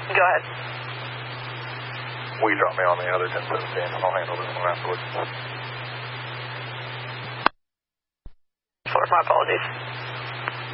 Go ahead. Will you drop me on the other 1017 and I'll handle this one afterwards? Source, my apologies.